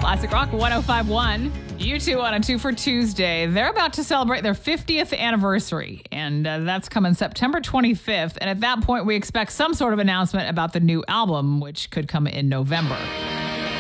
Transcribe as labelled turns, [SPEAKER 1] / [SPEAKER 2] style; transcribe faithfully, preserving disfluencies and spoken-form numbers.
[SPEAKER 1] Classic Rock one oh five point one. U two on a two for Tuesday. They're about to celebrate their fiftieth anniversary, and uh, that's coming September twenty-fifth. And at that point, we expect some sort of announcement about the new album, which could come in November.